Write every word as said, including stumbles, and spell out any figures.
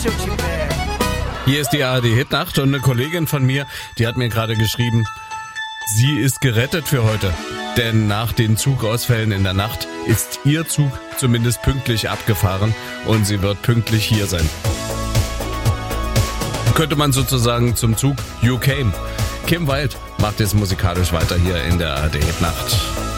Hier ist die A R D-Hitnacht und eine Kollegin von mir, die hat mir gerade geschrieben, sie ist gerettet für heute. Denn nach den Zugausfällen in der Nacht ist ihr Zug zumindest pünktlich abgefahren und sie wird pünktlich hier sein. Könnte man sozusagen zum Zug You Came. Kim Wilde macht jetzt musikalisch weiter hier in der A R D-Hitnacht.